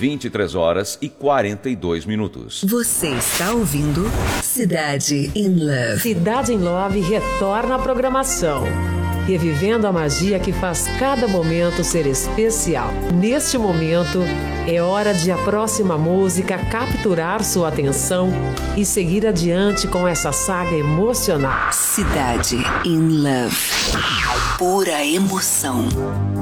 23h42. Você está ouvindo Cidade in Love. Cidade in Love retorna à programação, revivendo a magia que faz cada momento ser especial. Neste momento, é hora de a próxima música capturar sua atenção e seguir adiante com essa saga emocional. Cidade in Love. Pura emoção.